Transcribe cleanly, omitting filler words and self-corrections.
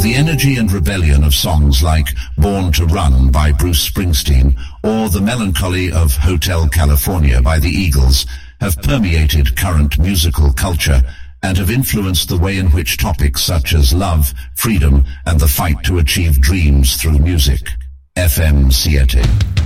The energy and rebellion of songs like Born to Run by Bruce Springsteen or the melancholy of Hotel California by the Eagles have permeated current musical culture and have influenced the way in which topics such as love, freedom, and the fight to achieve dreams through music. FM 7.